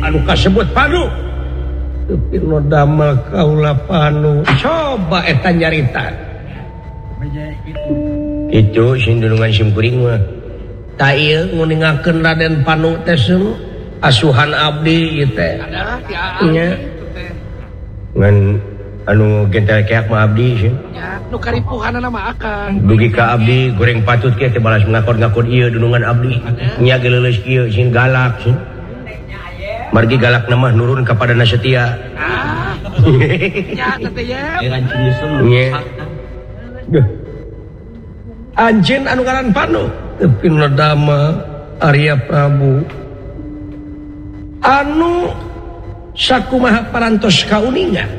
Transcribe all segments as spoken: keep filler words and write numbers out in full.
anu kasebut Panu tapi no damel kaula Panu coba eta nyarita itu sing dunungan sim kuring mah ta ieu nguningakeun Raden Panu teh asuhan abdi ieu teh nya ngan anu gentel keak mah abdi sih ya nu karipuhanana mah akang dugi ka abdi goreng patut kieu teh balas ngakon-ngakon ieu dunungan abdi nya geleuleus kieu sing galak sih margi galak namah nurun kepada Nasetia ah nya teh ya nya duh anjeun anu ngaran Panu tapi nadama Arya Prabu anu sakumaha parantos kauningan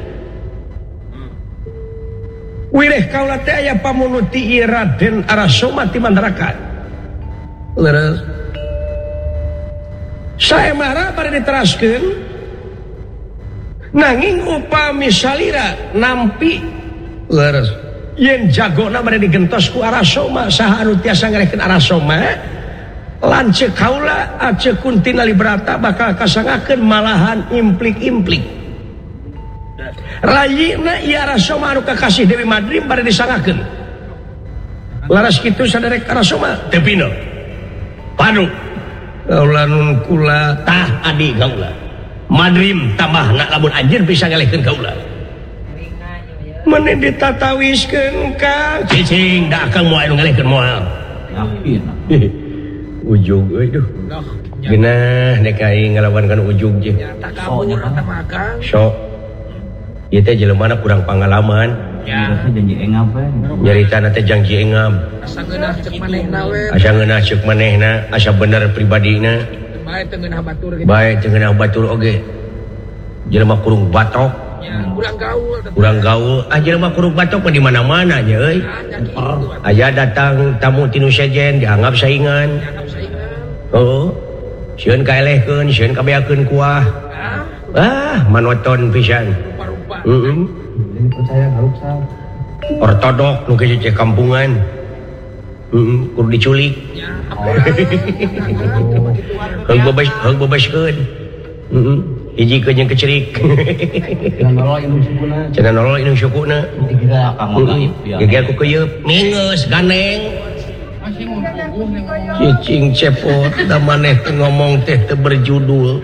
wireh kaula teh aya pamunuti Raden Arasoma ti Mandarakan leres saemara bari diteraskeun nanging upami salira nampi leres yen jagona bari digentos ku Arasoma saha anu tiasa ngarehkeun Arasoma lanceuk kaula aceuk Kunti Nalibrata bakal kasangakeun malahan implik-implik rayina ieu Arasoma anu kakasih Dewi Madrim bari disangakeun laras kitu saderek Arasoma teu pina Panu kaula nun kula tah adi kaula Madrim tambahna lamun anjeun bisa ngalehkeun kaula mane ditatawiskeun Kang cicing da akang moal anu ngalehkeun moal yakin ujug euy duh geunah nek aing ngalawankeun ujug je tak kamu nyata mah Kang sok ieu teh jeleumana kurang pangalaman ya janji engam we nyaritana teh janji engam asa ngeunah ceuk manehna we asa ngeunah ceuk manehna asa bener pribadina bae teu ngeunah batur gitu bae teu ngeunah batur oge jelema kurung batok ya kurang gaul kurang gaul ah jelema kurung batok mah di mana-mana nya euy aya datang tamu tinu sejen dianggap saingan oh sieun kaelehkeun sieun kabeakeun kuah ah monoton pisan heeh jadi percaya galuksa ortodok nu geus kampungan heeh kudu diculik heug bebas heug bebaskeun heeh hiji keun yang kecerik cenah nolol indung sukuna cenah nolol indung sukuna dikira akang mah gaib ya geger ku keuyeub mingeus ganeng cicing cepot da maneh teh ngomong teh teu berjudul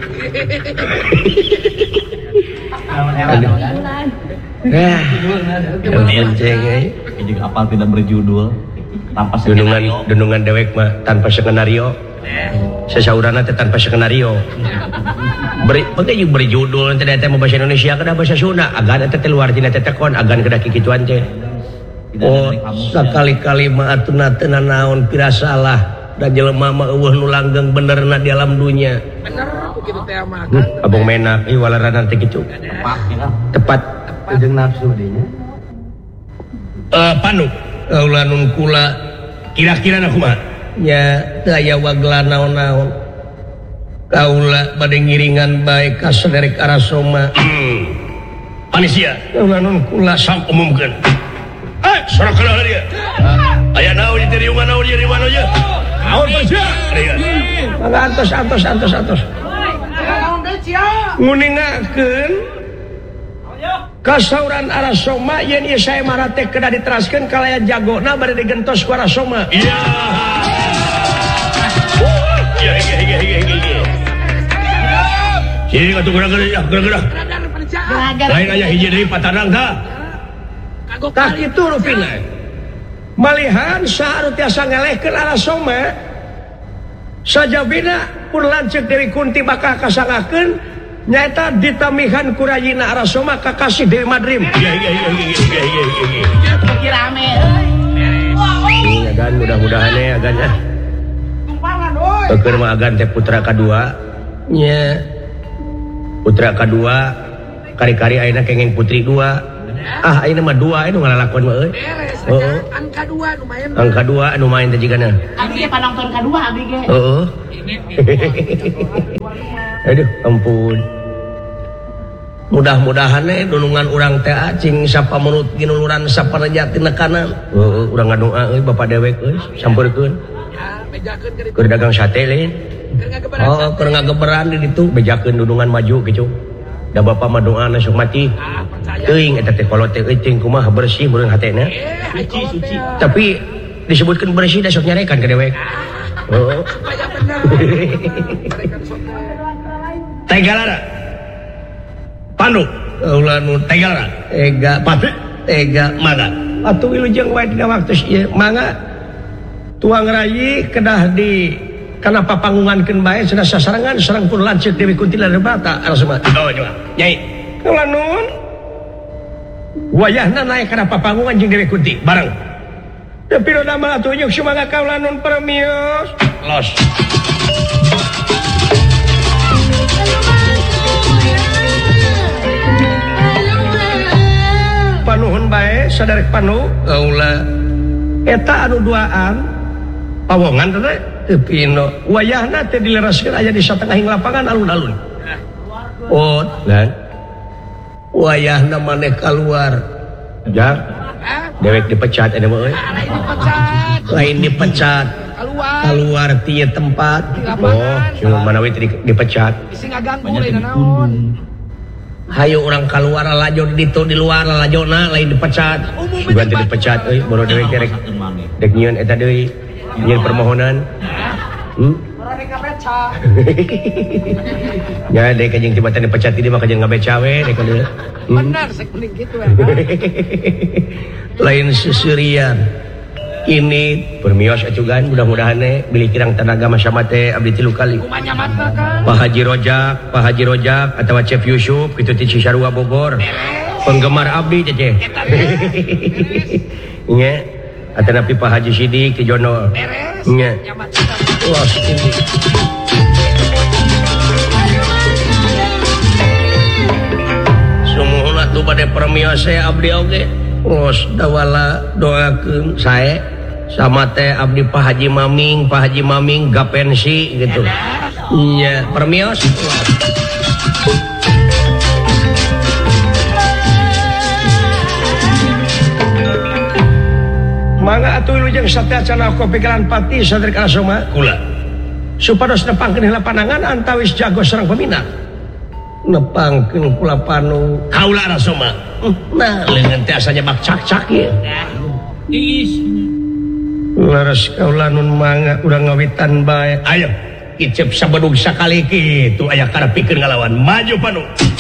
ah kenceng euy jadi apal tidak berjudul tanpa dunungan dunungan dewek mah tanpa skenario sasaurana teh tanpa skenario beri pake beri judul teh teh bahasa Indonesia kada bahasa Sunda agan teh luar tina teh tekon agan kada kikituan teh oh sakali-kali mah atuna teu naon pirasalah da jelema mah eueuh nu langgeng benerna di alam dunya bener begitu teh mah abong menak ieu walaranan teh kitu tepat ya tepat jeung nafsu dinya eh Panu kaula nun kula kira-kira na kumaha nya teu aya wagla naon-naon kaula bade ngiringan bae ka saderek Arasoma Panisia kaula nun kula sam umumkeun eh sorakeun dia aya naon di riungan naon di mana ye naon Panisia mangga antos antos antos antos nguningakeun kasauran Arasoma yen ieu saemara teh kedah diteraskeun kalaya jagona bade digentos ku Arasoma iya iya iya iya iya iya sini atuh gerak-gerak ya gerak-gerak lain aya hiji deui patanang tah tah kitu rupina malihan saha anu tiasa ngalehkeun Arasoma sajabina pun lanceuk dari Kunti bakal kasangakeun nyaeta ditamihan ku rayina Arasoma kakasih Dewi Madrim iya iya iya iya iya iya iya lagi rame euy agan mudah-mudahan ya agan ah tumpangan euy keur mah agan teh putra kadua nya putra kadua kari-kari ayeuna kengeng putri dua ah ayeuna mah dua anu ngalalakon mah euy heeh angka dua lumayan angka dua anu main teh jigana abi ge panonton kadua abi ge heeh aduh ampun mudah-mudahan eh dunungan urang teh cing sapa menurut ginuluran sapareja tina kanan heeh urang ngadoa euy bapak dewek euy sampurkeun ya bejakeun keur keur dagang sate lain Oh keur ngageberan di ditu bejakeun dudungan maju gitu da bapak mah doana sok mati teuing eta teh kolot teh euy kumaha bersih meureun hatena suci suci tapi disebutkan bersih da sok nyarekan ka dewek oh supaya bener tegalana panu ulah nu tegalana ega patu ega mangga atuh wilujeng wae dina waktu ieu mangga tuang rayi kedah di karena papangungankeun bae cenah sasarangan sareng pun lanceuk Dewi Kunti Ladebata arasma oh coba nyai kula nuhun wayahna naek kana papangungan jeung Dewi Kunti bareng tapi lo damel atuh nyuk sumangga kaula nun permios los panuhun bae sadarek panu kaula eta anu duaan pawongan teh teu pino wayahna teh dileraskeun aya di satengahing lapangan alun-alun oh lan wayahna maneh kaluar ja dewek dipecat ada mah euy lain dipecat keluar keluar ti tempat oh cuma manawi dipecat isi ngaganggu lain naon hayu orang keluar lajo di ditu di luar lajona lain dipecat juga dipecat euy baru dewek kerek dek nyieun eta deui nyieun permohonan hmm mereka beca ya dek anjing tibatan dipecat di mah kajeng ngabeca we dek dieu bener sek mending kitu ya lain seserian ini permios acugan mudah-mudahan beli kirang tenaga masyarakat teh abdi tilu kali kumanya mata kan Pak Haji Rojak Pak Haji Rojak atau Chef Yusuf kitu ti Cisarua Bogor penggemar abdi cece nya atanapi Pak Haji Sidik ti Jono nya los ini sumuhun atuh bade permios abdi oge los dawala doakeun sae sama teh abdi Pak Haji Maming Pak Haji Maming ga pensi gitu iya permios mangga atuh wilujeng satya cana kopikiran pati sadrek asoma kula supados nepangkeun heula panangan antawis jago sareng peminat nepangkeun kula panu kaula rasoma nah leungeun teh asanya bak cak-cak ieu geus laras kaula nun mangga urang ngawitan bae ayo icep sabadug sakali kitu aya karepikeun ngalawan maju panu